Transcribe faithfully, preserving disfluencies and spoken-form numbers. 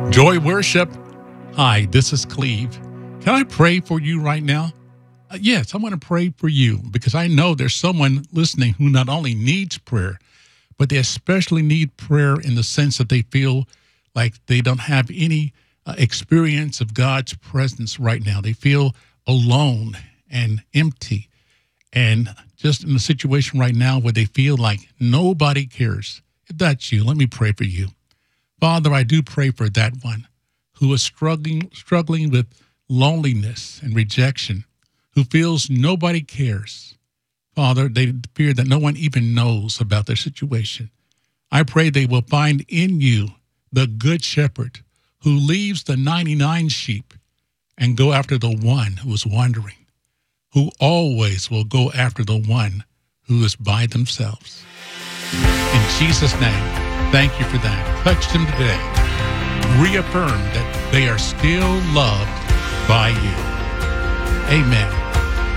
Joy Worship. Hi, this is Cleve. Can I pray for you right now? Uh, yes, I want to pray for you because I know there's someone listening who not only needs prayer, but they especially need prayer in the sense that they feel like they don't have any uh, experience of God's presence right now. They feel alone and empty and just in a situation right now where they feel like nobody cares. If that's you, let me pray for you. Father, I do pray for that one who is struggling struggling with loneliness and rejection, who feels nobody cares. Father, they fear that no one even knows about their situation. I pray they will find in you the good shepherd who leaves the ninety-nine sheep and go after the one who is wandering, who always will go after the one who is by themselves. In Jesus' name, thank you for that. Touch them today. Reaffirm that they are still loved by you. Amen.